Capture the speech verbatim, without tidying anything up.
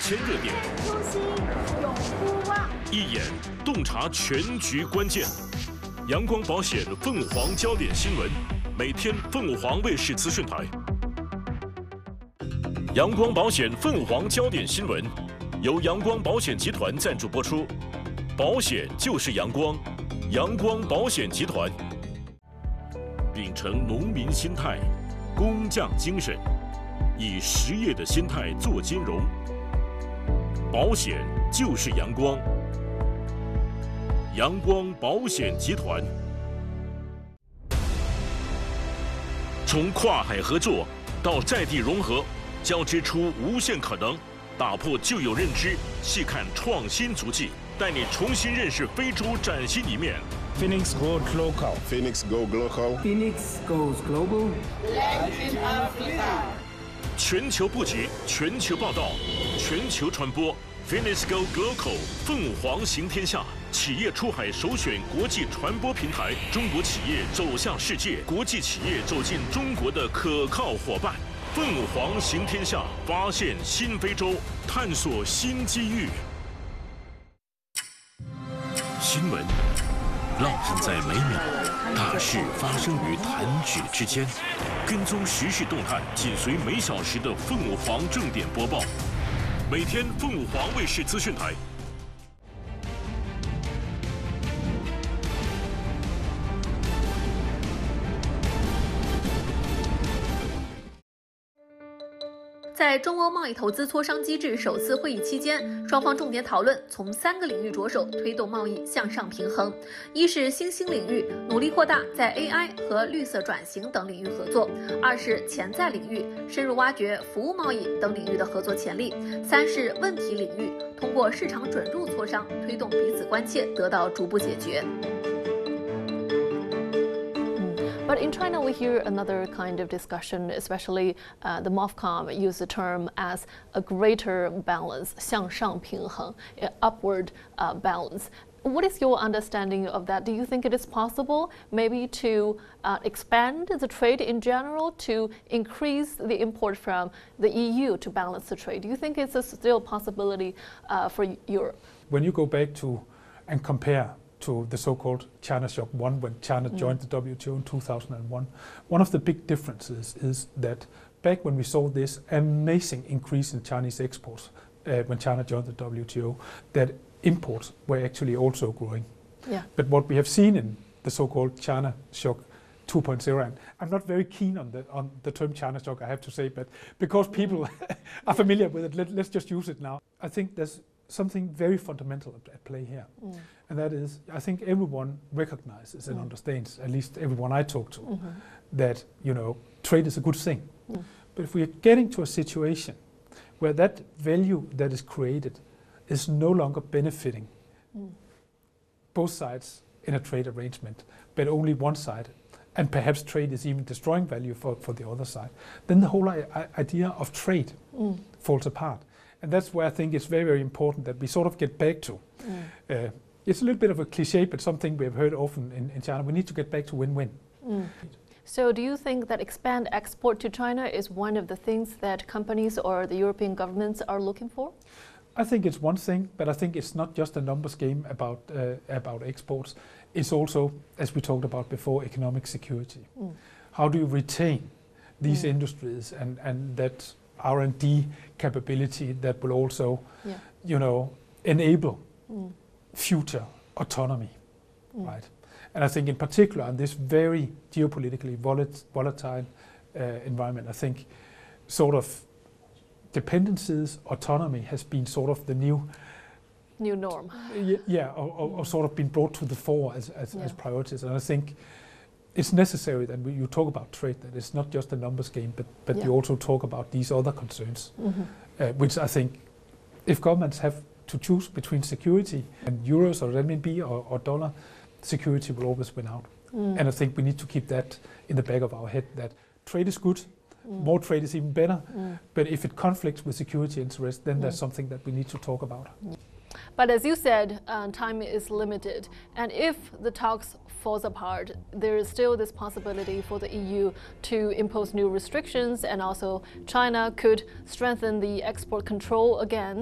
前热点， 初心永不忘， 一眼洞察全局关键。阳光保险凤凰焦点新闻，每天凤凰卫视资讯台。阳光保险凤凰焦点新闻，由阳光保险集团赞助播出。保险就是阳光，阳光保险集团。秉承农民心态，工匠精神，以实业的心态做金融。保险就是阳光，阳光保险集团。从跨海合作到在地融合，交织出无限可能，打破旧有认知，细看创新足迹，带你重新认识非洲崭新一面。 Phoenix goes local. Phoenix go local. Phoenix goes global. Land in Africa. 全球布局，全球报道，全球传播。Phoenix go local， 凤凰行天下，企业出海首选国际传播平台，中国企业走向世界，国际企业走进中国的可靠伙伴。凤凰行天下，发现新非洲，探索新机遇。新闻浪漫在每秒，大事发生于弹指之间。跟踪时事动态，紧随每小时的凤凰正点播报。每天凤凰卫视资讯台。 在中欧贸易投资磋商机制首次会议期间，双方重点讨论从三个领域着手推动贸易向上平衡：一是新兴领域，努力扩大在 A I 和绿色转型等领域合作；二是潜在领域，深入挖掘服务贸易等领域的合作潜力；三是问题领域，通过市场准入磋商，推动彼此关切得到逐步解决。 But in China, we hear another kind of discussion, especially uh, the MOFCOM use the term as a greater balance, 向上平衡, upward uh, balance. What is your understanding of that? Do you think it is possible maybe to uh, expand the trade in general, to increase the import from the E U to balance the trade? Do you think it's a still possibility uh, for Europe? When you go back to and compare to the so-called China Shock one, when China mm. joined the W T O in two thousand one. One of the big differences is that back when we saw this amazing increase in Chinese exports uh, when China joined the W T O, that imports were actually also growing. Yeah. But what we have seen in the so-called China Shock two point oh, and I'm not very keen on the on the term China Shock, I have to say, but because people are familiar with it, let, let's just use it now. I think there's something very fundamental at play here. Mm. And that is, I think everyone recognizes and mm. understands, at least everyone I talk to, mm-hmm. that, you know, trade is a good thing. Mm. But if we are getting to a situation where that value that is created is no longer benefiting mm. both sides in a trade arrangement, but only one side, and perhaps trade is even destroying value for, for the other side, then the whole I- idea of trade mm. falls apart. And that's where I think it's very, very important that we sort of get back to. Mm. Uh, it's a little bit of a cliche, but something we've heard often in, in China. We need to get back to win-win. Mm. So do you think that expand export to China is one of the things that companies or the European governments are looking for? I think it's one thing, but I think it's not just a numbers game about, uh, about exports. It's also, as we talked about before, economic security. Mm. How do you retain these mm. industries and, and that R and D capability that will also, yeah. you know, enable mm. future autonomy, mm. right? And I think in particular in this very geopolitically volat- volatile uh, environment, I think sort of dependencies, autonomy has been sort of the new new norm. Yeah, yeah or, or, or sort of been brought to the fore as, as, yeah. as priorities. And I think it's necessary that we, you talk about trade, that it's not just a numbers game, but, but yeah. you also talk about these other concerns, mm-hmm. uh, which I think if governments have to choose between security and euros or renminbi or, or dollar, security will always win out. Mm. And I think we need to keep that in the back of our head, that trade is good, mm. more trade is even better, mm. but if it conflicts with security interests, then mm. there's something that we need to talk about. Mm. But as you said, uh, time is limited, and if the talks falls apart, there is still this possibility for the E U to impose new restrictions, and also China could strengthen the export control again.